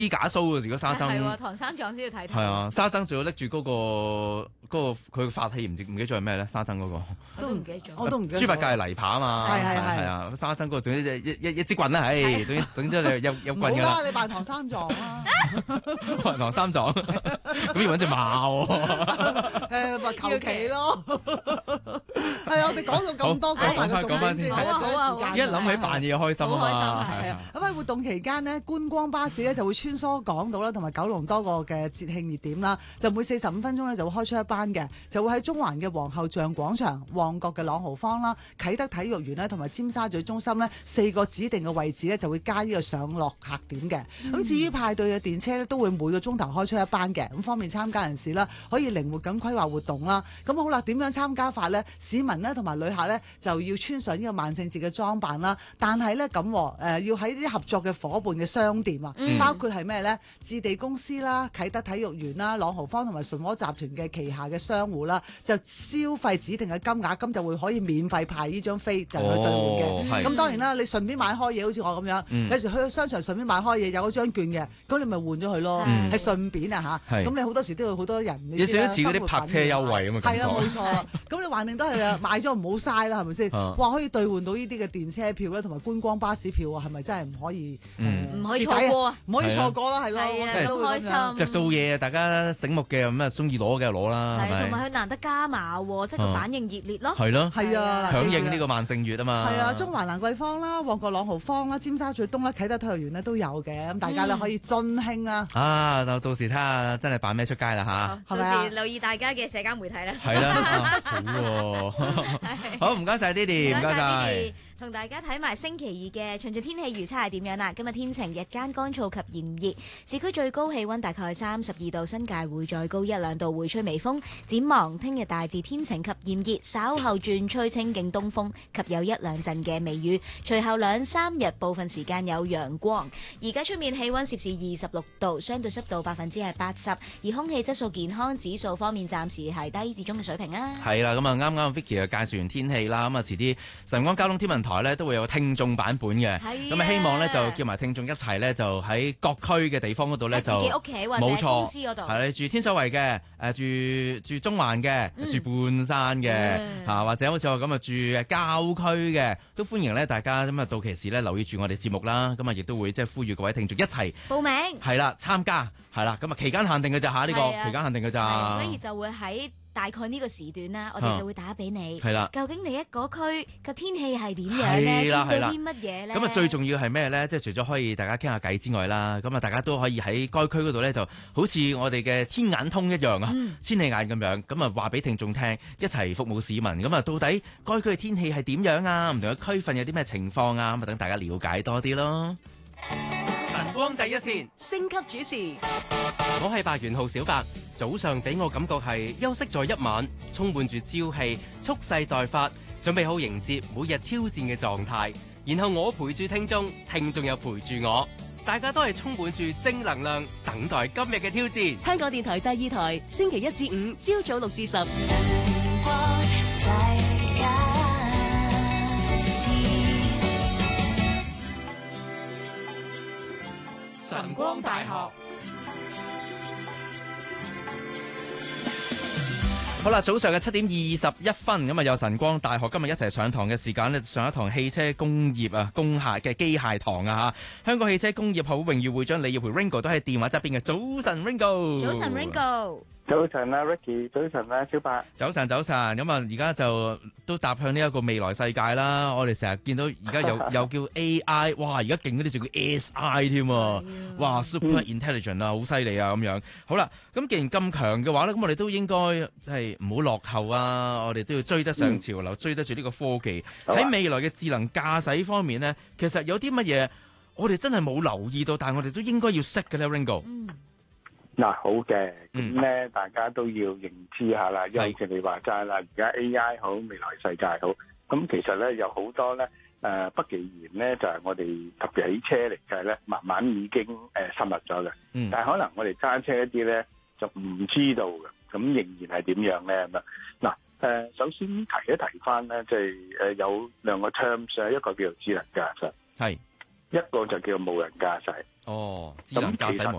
啲假鬚啊！如果沙僧係喎，唐三藏先要睇睇。 係啊，沙僧仲要拎住嗰個佢嘅法器，唔記得咗係咩咧？沙僧嗰個都唔記得咗， 我都唔記得咗。 豬八戒係泥耙啊嘛，係啊，沙僧嗰個總之一支棍啦，唉，總之你有棍㗎啦。 好啦，你扮唐三藏啦， 唐三藏咁要揾隻馬喎， 咪求其咯。係啊，我哋講到咁多， 講翻先，一諗起扮嘢開心啊嘛， 係啊。咁喺活動期間呢，觀光巴士咧就會穿梭港島啦，同埋九龍多個嘅節慶熱點啦。就每45分鐘咧就會開出一班嘅，就會喺中環嘅皇后像廣場、旺角嘅朗豪坊啦、啟德體育園啦，同埋尖沙咀中心呢4個指定嘅位置咧就會加呢個上落客點嘅。咁至於派對嘅電車咧，都會每個鐘頭開出一班嘅，咁方便參加人士啦，可以靈活咁規劃活動啦。咁好啦，點樣參加法呢？市民呢同埋旅客呢，就要穿上呢個萬聖節嘅裝扮啦。但係呢，咁要喺啲合作嘅伙伴嘅商店啊，包括係咩呢？置地公司啦、啟德體育園啦、朗豪坊同埋順和集團嘅旗下嘅商戶啦，就消費指定嘅金額，咁就會可以免費派呢張飛就去兌換嘅。咁當然啦，你順便買開嘢，好似我咁樣，有時去商場順便買開嘢，有嗰張券嘅，咁你咪換咗佢咯，係順便啊嚇。咁你好多時都有好多人， 有少少似嗰啲泊車優惠咁嘅感覺。 係啊，冇錯。咁你橫掂都係啊，買咗唔好嘥啦，係咪先？哇，可以兌換到呢啲嘅電車票咧，同埋觀光巴士票啊，係咪真係唔可以？ 唔可以錯過啊！ 唔可以錯過啦，係咯， 我成日都開心。 隻數嘢，大家醒目嘅咁啊，中意攞嘅攞啦，係咪？ 同埋佢難得加碼喎，即係個反應熱烈咯。 係咯， 係啊， 響應呢個萬聖月啊嘛。 係啊，中環蘭桂坊啦、旺角朗豪坊啦、尖沙咀東啦、啟德體育園咧都有嘅，咁大家咧可以盡興啊！ 到時睇下真係扮咩出街啦嚇。 到時留意大家嘅社交媒體啦。 係啦，好喎，好唔該曬 Didi，唔該曬。 同大家睇埋星期二嘅詳盡天氣預測係點樣啦？今日天晴，日間乾燥及炎熱，市區最高氣溫大概32度，新界會再高1-2度，會吹微風。展望聽日大致天晴及炎熱，稍後轉吹清勁東風及有1-2陣嘅微雨，隨後2-3日部分時間有陽光。而家出面氣溫攝氏26度，相對濕度80%，而空氣質素健康指數方面暫時係低至中嘅水平啊。 係啦，咁啊啱啱 Vicky 就介紹完天氣啦，咁啊遲啲晨光交通天文台咧都會有個聽眾版本嘅，咁啊希望咧就叫埋聽眾一齊咧就喺各區嘅地方嗰度咧就自己屋企或者公司嗰度， 係你住天水圍嘅，住中環嘅，住半山嘅或者好似我咁啊住郊區嘅，都歡迎咧大家咁啊到期時咧留意住我哋節目啦，咁啊亦都會即係呼籲各位聽眾一齊報名， 係啦參加，係啦，咁啊期間限定嘅咋嚇，呢個期間限定嘅咋， 所以就會喺大概呢個時段啦，我哋就會打俾你。 係啦， 究竟你一嗰區嘅天氣係點樣咧？見到啲乜嘢咧？ 咁啊最重要係咩咧？即係除咗可以大家傾下偈之外啦，咁啊大家都可以喺該區嗰度咧就好似我哋嘅天眼通一樣啊，千里眼咁樣，咁啊話俾聽眾聽，一齊服務市民。咁啊到底該區嘅天氣係點樣啊？唔同嘅區份有啲咩情況啊？咁啊等大家了解多啲咯。晨光第一線， 升級主持， 我係白元浩小白。早上俾我感覺係休息咗一晚，充滿住朝氣，蓄勢待發，準備好迎接每日挑戰嘅狀態。然後我陪住聽眾，聽眾又陪住我，大家都係充滿住正能量，等待今日嘅挑戰。 香港電台第2台，星期1至5朝早6至10。 晨光大學。好啦，早上嘅7點21分，咁啊有晨光大學今日一齊上堂嘅時間呢，上一堂汽車工業啊工廈嘅機械堂啊嚇。香港汽車工業學會榮譽會長李耀培 Ringo 都喺電話側邊嘅。早晨 Ringo， 早晨 Ringo。 早晨啊 Ricky，早晨啊小白。 早晨，咁啊而家就都踏向呢一個未來世界啦。我哋成日見到而家又叫 AI， 哇！而家勁嗰啲仲叫 SI 添啊，哇 Super Intelligent 啊，好犀利啊咁樣。好啦，咁既然咁強嘅話咧，咁我哋都應該即係唔好落後啊！我哋都要追得上潮流，追得住呢個科技。喺未來嘅智能駕駛方面呢，其實有啲乜嘢我哋真係冇留意到，但係我哋都應該要識嘅咧 Ringo。 嗱，好嘅，咁咧大家都要認知下啦，因為你話齋啦，而家 AI 好，未來世界好，咁其實咧有好多咧不其然咧，就係我哋特別喺車嚟計咧，慢慢已經深入咗嘅。但係可能我哋揸車一啲咧就唔知道嘅，咁仍然係點樣咧咁啊？嗱，首先提一提翻咧，即係有兩個 terms，一個叫做智能駕駛， 係一個就叫無人駕駛。 哦，智能駕駛模